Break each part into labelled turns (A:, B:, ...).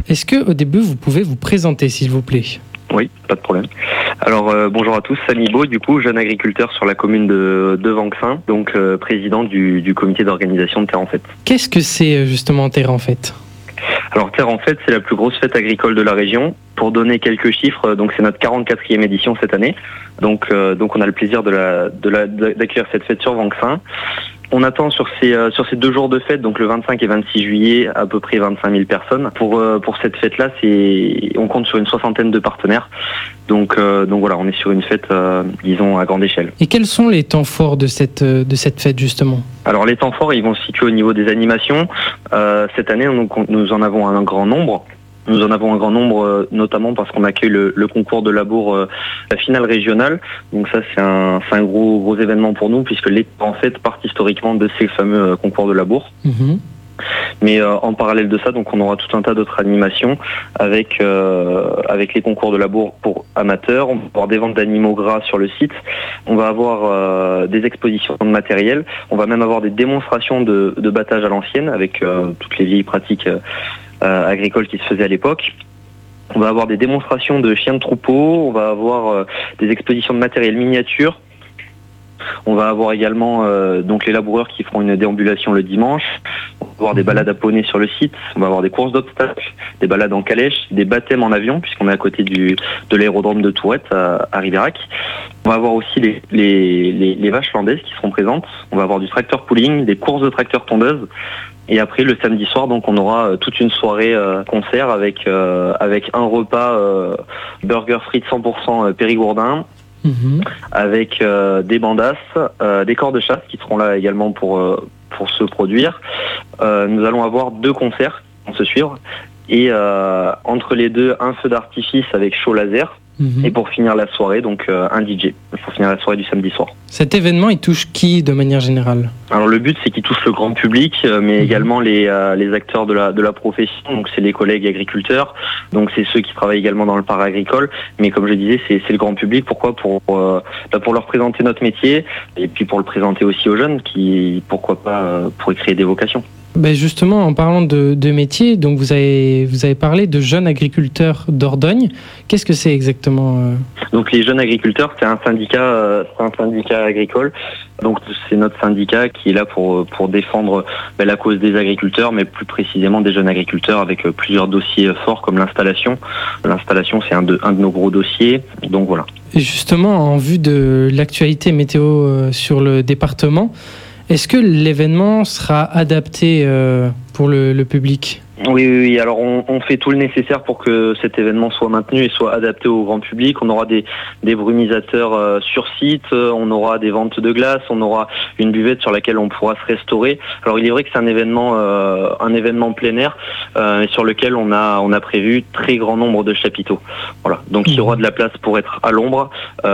A: Est-ce qu'au début, vous pouvez vous présenter, s'il vous plaît ?
B: Oui, pas de problème. Alors bonjour à tous, Samy Beau, du coup, jeune agriculteur sur la commune de Vanxin, donc président du comité d'organisation de Terre en Fête.
A: Qu'est-ce que c'est justement Terre en Fête ?
B: Alors Terre en Fête, c'est la plus grosse fête agricole de la région. Pour donner quelques chiffres, donc c'est notre 44e édition cette année. Donc on a le plaisir d'accueillir cette fête sur Vanxin. On attend sur ces 2 jours de fête, donc le 25 et 26 juillet, à peu près 25 000 personnes. Pour cette fête-là, on compte sur une 60aine de partenaires. Donc voilà, on est sur une fête, disons, à grande échelle.
A: Et quels sont les temps forts de cette fête, justement ? Alors
B: les temps forts, ils vont se situer au niveau des animations. Cette année, nous en avons un grand nombre. Nous en avons un grand nombre, notamment parce qu'on accueille le concours de labour, la finale régionale. Donc ça, c'est un gros événement pour nous, puisque les en fait partent historiquement de ces fameux concours de labour.
A: Mmh.
B: Mais en parallèle de ça, donc on aura tout un tas d'autres animations avec les concours de labour pour amateurs. On va avoir des ventes d'animaux gras sur le site. On va avoir des expositions de matériel. On va même avoir des démonstrations de battage à l'ancienne avec toutes les vieilles pratiques agricoles qui se faisaient à l'époque. On va avoir des démonstrations de chiens de troupeau. On va avoir des expositions de matériel miniature. On va avoir également donc les laboureurs qui feront une déambulation le dimanche. On va avoir des balades à poney sur le site. On va avoir des courses d'obstacles, des balades en calèche, des baptêmes en avion puisqu'on est à côté de l'aérodrome de Tourette à Ribérac. On va avoir aussi les vaches landaises qui seront présentes. On va avoir du tracteur pooling, des courses de tracteurs tondeuses. Et après, le samedi soir, donc, on aura toute une soirée concert avec un repas burger frites 100% Périgourdin, avec des bandasses, des corps de chasse qui seront là également pour se produire. Nous allons avoir 2 concerts qui vont se suivre. Et entre les deux, un feu d'artifice avec show laser. Et pour finir la soirée, donc un DJ, pour finir la soirée du samedi soir.
A: Cet événement, il touche qui de manière générale ?
B: Alors le but, c'est qu'il touche le grand public, mais également les acteurs de la profession. Donc c'est les collègues agriculteurs, donc c'est ceux qui travaillent également dans le para-agricole. Mais comme je disais, c'est le grand public. Pourquoi ? Pour leur présenter notre métier, et puis pour le présenter aussi aux jeunes qui, pourquoi pas, pourraient créer des vocations.
A: Ben justement, en parlant de métier, donc vous avez parlé de jeunes agriculteurs d'Ordogne. Qu'est-ce que c'est exactement
B: Donc les jeunes agriculteurs, c'est un syndicat agricole. Donc c'est notre syndicat qui est là pour défendre la cause des agriculteurs, mais plus précisément des jeunes agriculteurs avec plusieurs dossiers forts comme l'installation. L'installation, c'est un de nos gros dossiers. Donc voilà.
A: Et justement, en vue de l'actualité météo sur le département, est-ce que l'événement sera adapté pour le public ?
B: Oui. Alors on fait tout le nécessaire pour que cet événement soit maintenu et soit adapté au grand public. On aura des brumisateurs sur site, on aura des ventes de glace, on aura une buvette sur laquelle on pourra se restaurer. Alors il est vrai que c'est un événement plein air sur lequel on a prévu très grand nombre de chapiteaux. Voilà. Donc il y aura de la place pour être à l'ombre,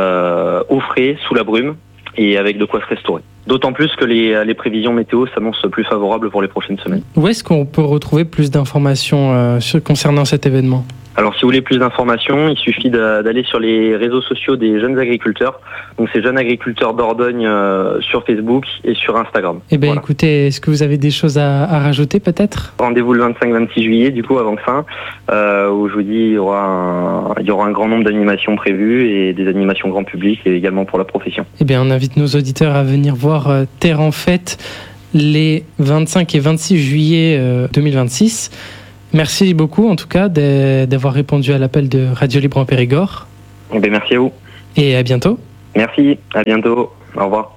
B: au frais, sous la brume, et avec de quoi se restaurer. D'autant plus que les prévisions météo s'annoncent plus favorables pour les prochaines semaines.
A: Où est-ce qu'on peut retrouver plus d'informations concernant cet événement ?
B: Alors si vous voulez plus d'informations, il suffit d'aller sur les réseaux sociaux des jeunes agriculteurs. Donc c'est Jeunes Agriculteurs d'Ordogne sur Facebook et sur Instagram.
A: Eh bien écoutez, est-ce que vous avez des choses à rajouter peut-être ?
B: Rendez-vous le 25-26 juillet du coup à Vanxin, où je vous dis il y aura un grand nombre d'animations prévues et des animations grand public et également pour la profession.
A: Eh bien on invite nos auditeurs à venir voir Terre en Fête les 25 et 26 juillet 2026. Merci beaucoup en tout cas d'avoir répondu à l'appel de Radio Libre en Périgord.
B: Eh bien, merci à vous.
A: Et à bientôt.
B: Merci, à bientôt. Au revoir.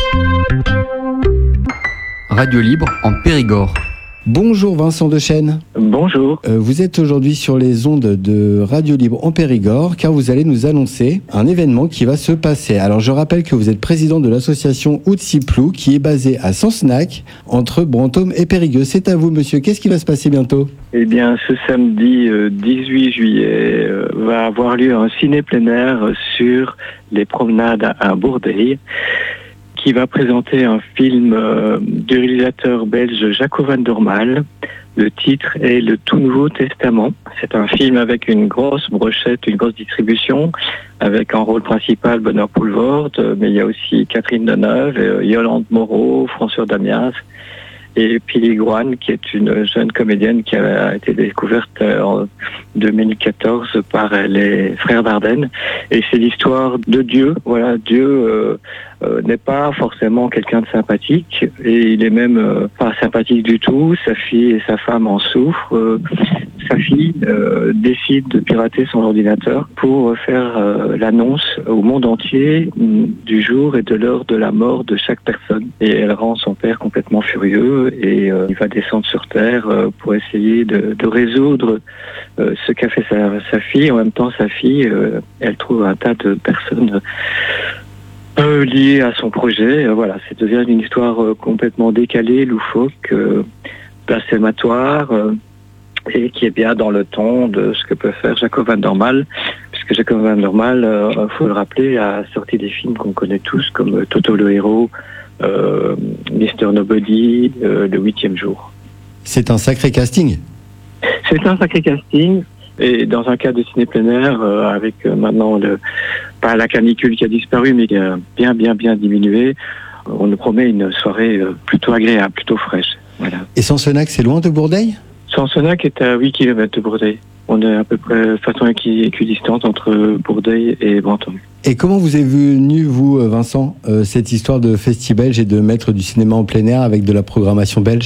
C: Radio Libre en Périgord.
D: Bonjour Vincent Dechêne.
E: Bonjour.
D: Vous êtes aujourd'hui sur les ondes de Radio Libre en Périgord car vous allez nous annoncer un événement qui va se passer. Alors je rappelle que vous êtes président de l'association Outsiplou qui est basée à Sancenac entre Brantôme et Périgueux. C'est à vous monsieur, qu'est-ce qui va se passer bientôt ?
E: Eh bien ce samedi 18 juillet va avoir lieu un ciné plein air sur les promenades à Bourdeil, qui va présenter un film du réalisateur belge Jaco van der Maal. Le titre est Le Tout Nouveau Testament. C'est un film avec une grosse brochette, une grosse distribution, avec en rôle principal Benoît Poelvoort, mais il y a aussi Catherine Deneuve, Yolande Moreau, François Damias et Pili Guan, qui est une jeune comédienne qui a été découverte en 2014 par les frères Dardenne. Et c'est l'histoire de Dieu. Voilà, Dieu n'est pas forcément quelqu'un de sympathique, et il est même pas sympathique du tout. Sa fille et sa femme en souffrent. Sa fille décide de pirater son ordinateur pour faire l'annonce au monde entier du jour et de l'heure de la mort de chaque personne. Et elle rend son père complètement furieux, et il va descendre sur Terre pour essayer de résoudre ce qu'a fait sa fille. En même temps, sa fille, elle trouve un tas de personnes liées à son projet. Voilà, ça devient une histoire complètement décalée, loufoque, blasphématoire, et qui est bien dans le ton de ce que peut faire Jacob van der Mael, puisque Jacob van der Mael, faut le rappeler, a sorti des films qu'on connaît tous, comme Toto le héros, Mr. Nobody, Le 8e jour.
D: C'est un sacré casting.
E: C'est un sacré casting, et dans un cadre de ciné plein air, avec maintenant pas la canicule qui a disparu, mais qui a bien diminué, on nous promet une soirée plutôt agréable, plutôt fraîche. Voilà.
D: Et Sancenac, c'est loin de Bourdeil ?
E: Sancenac est à 8 km de Bourdeil. On est à peu près de façon équidistante entre Bourdeil et Brantôme.
D: Et comment vous est venu, vous, Vincent, cette histoire de Festi belge et de mettre du cinéma en plein air avec de la programmation belge ?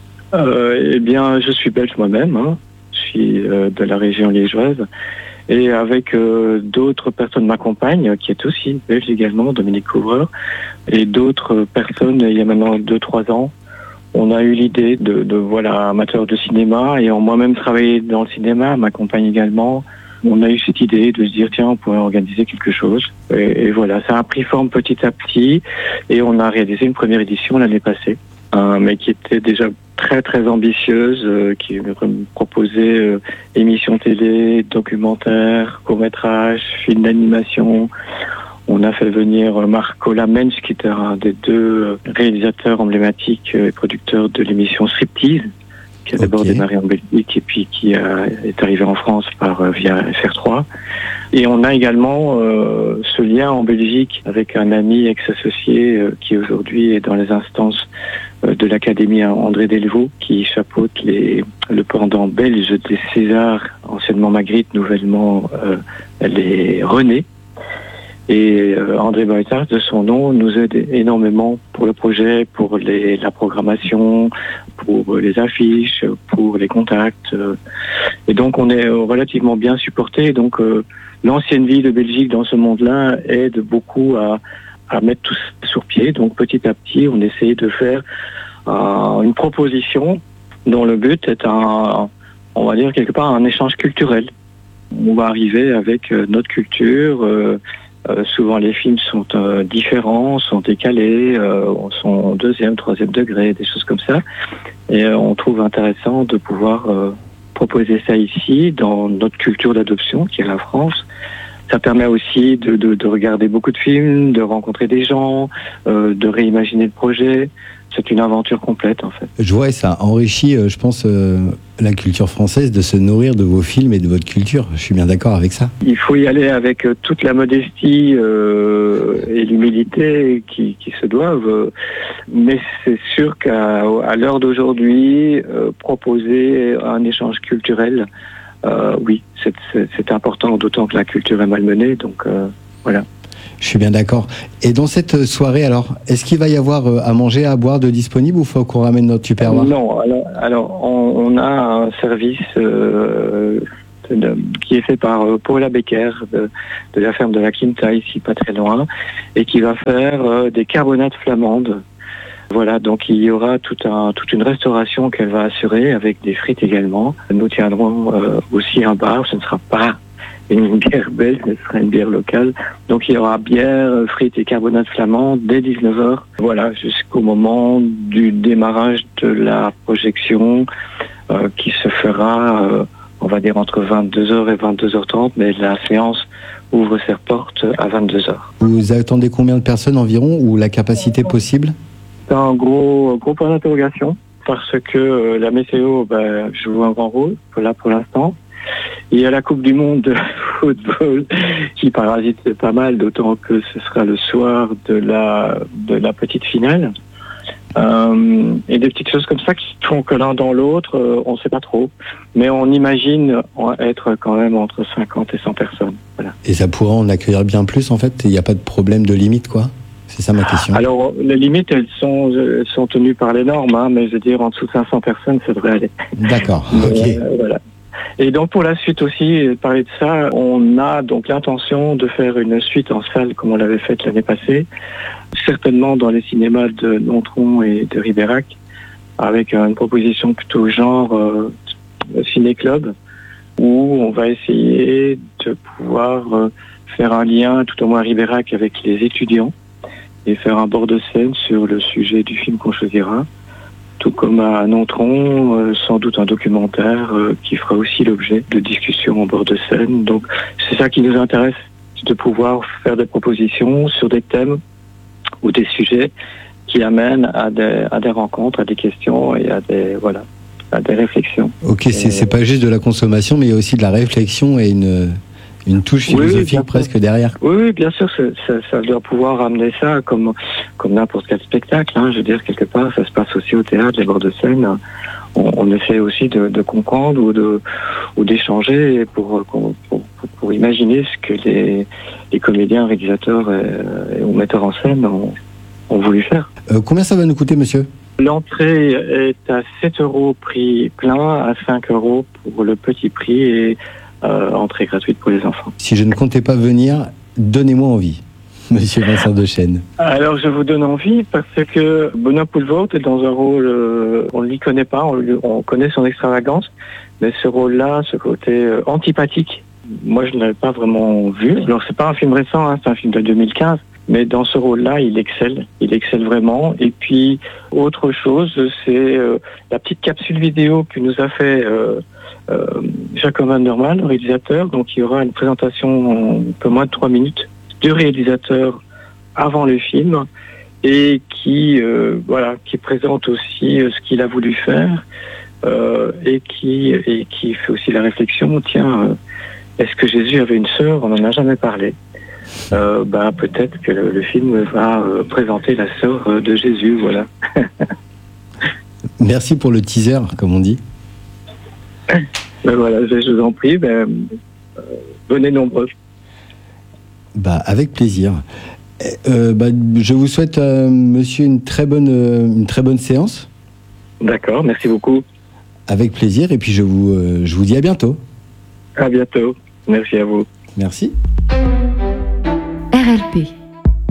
E: Eh bien, je suis belge moi-même. Je suis de la région liégeoise. Et avec d'autres personnes m'accompagnent, qui est aussi belge également, Dominique Couvreur, et d'autres personnes, il y a maintenant 2-3 ans, on a eu l'idée de voilà, amateurs de cinéma, et moi-même travaillé dans le cinéma, m'accompagne également. On a eu cette idée de se dire, tiens, on pourrait organiser quelque chose. Et voilà, ça a pris forme petit à petit, et on a réalisé une première édition l'année passée, mais qui était déjà très très ambitieuse, qui proposait émissions télé, documentaires, courts-métrages, films d'animation. On a fait venir Marco Lamens, qui était un des 2 réalisateurs emblématiques et producteurs de l'émission Striptease, qui a d'abord démarré en Belgique et puis qui est arrivé en France via FR3. Et on a également ce lien en Belgique avec un ami ex-associé qui aujourd'hui est dans les instances de l'Académie André Delvaux, qui chapeaute le pendant belge des Césars, anciennement Magritte, nouvellement les René. Et André Boitard, de son nom, nous aide énormément pour le projet, pour la programmation, pour les affiches, pour les contacts. Et donc on est relativement bien supporté. Donc l'ancienne vie de Belgique dans ce monde-là aide beaucoup à mettre tout ça sur pied. Donc petit à petit, on essaie de faire une proposition dont le but est on va dire quelque part un échange culturel. On va arriver avec notre culture. Souvent les films sont différents, sont décalés, sont au 2e, 3e degré, des choses comme ça. Et on trouve intéressant de pouvoir proposer ça ici, dans notre culture d'adoption, qui est la France. Ça permet aussi de regarder beaucoup de films, de rencontrer des gens, de réimaginer le projet. C'est une aventure complète, en fait.
D: Je vois, et ça enrichit, je pense, la culture française de se nourrir de vos films et de votre culture. Je suis bien d'accord avec ça.
E: Il faut y aller avec toute la modestie et l'humilité qui se doivent. Mais c'est sûr qu'à l'heure d'aujourd'hui, proposer un échange culturel, oui, c'est important, d'autant que la culture est malmenée. Donc, voilà.
D: Je suis bien d'accord. Et dans cette soirée, alors, est-ce qu'il va y avoir à manger, à boire de disponible, ou faut qu'on ramène notre tupperware ?
E: Non, alors on a un service qui est fait par Paula Becker de la ferme de la Quinta, ici pas très loin, et qui va faire des carbonades flamandes. Voilà, donc il y aura toute une restauration qu'elle va assurer avec des frites également. Nous tiendrons aussi un bar, ce ne sera pas une bière belge, ce sera une bière locale. Donc il y aura bière, frites et carbonade flamande dès 19h. Voilà, jusqu'au moment du démarrage de la projection qui se fera, on va dire, entre 22h et 22h30, mais la séance ouvre ses portes à 22h. Vous
D: attendez combien de personnes environ, ou la capacité possible ?
E: C'est un gros point d'interrogation, parce que la météo joue un grand rôle pour l'instant. Il y a la Coupe du Monde de football qui parasite pas mal, d'autant que ce sera le soir de la petite finale. Et des petites choses comme ça qui font que l'un dans l'autre, on ne sait pas trop. Mais on imagine être quand même entre 50 et 100 personnes. Voilà.
D: Et ça pourrait en accueillir bien plus, en fait? Il n'y a pas de problème de limite, quoi? C'est ça ma question.
E: Alors, les limites, elles sont tenues par les normes, hein, mais je veux dire, en dessous de 500 personnes, ça devrait aller.
D: D'accord, ok.
E: Voilà. Et donc, pour la suite aussi, parler de ça, on a donc l'intention de faire une suite en salle, comme on l'avait faite l'année passée, certainement dans les cinémas de Nontron et de Ribérac, avec une proposition plutôt genre ciné-club, où on va essayer de pouvoir faire un lien, tout au moins à Ribérac, avec les étudiants, et faire un bord de scène sur le sujet du film qu'on choisira, tout comme à Nontron, sans doute un documentaire qui fera aussi l'objet de discussions en bord de scène. Donc c'est ça qui nous intéresse, de pouvoir faire des propositions sur des thèmes ou des sujets qui amènent à des rencontres, à des questions et à des réflexions.
D: Ok, c'est pas juste de la consommation, mais il y a aussi de la réflexion et une touche philosophique presque derrière.
E: Oui, bien sûr, ça doit pouvoir amener ça comme n'importe quel spectacle. Hein. Je veux dire, quelque part, ça se passe aussi au théâtre, les bords de scène. On essaie aussi de comprendre ou d'échanger pour imaginer ce que les comédiens, réalisateurs ou metteurs en scène ont voulu faire.
D: Combien ça va nous coûter, monsieur?
E: L'entrée est à 7 € prix plein, à 5 € pour le petit prix et entrée gratuite pour les enfants.
D: Si je ne comptais pas venir, donnez-moi envie, monsieur Vincent Dechaine.
E: Alors je vous donne envie parce que Benoît Poelvoort est dans un rôle, on ne l'y connaît pas, on connaît son extravagance, mais ce rôle-là, ce côté antipathique, moi je ne l'avais pas vraiment vu. Alors c'est pas un film récent, hein, c'est un film de 2015, mais dans ce rôle-là, il excelle vraiment. Et puis autre chose, c'est la petite capsule vidéo que nous a fait Jacques Vanderman, le réalisateur. Donc il y aura une présentation en un peu moins de 3 minutes du réalisateur avant le film et qui présente aussi ce qu'il a voulu faire et qui fait aussi la réflexion, tiens, est-ce que Jésus avait une sœur? On n'en a jamais parlé. Peut-être que le film va présenter la sœur de Jésus, voilà.
D: Merci pour le teaser, comme on dit.
E: Voilà, je vous en prie, venez nombreux.
D: Avec plaisir. Je vous souhaite, monsieur, une très bonne séance.
E: D'accord, merci beaucoup.
D: Avec plaisir, et puis je vous dis à bientôt.
E: À bientôt, merci à vous.
D: Merci.
F: RLP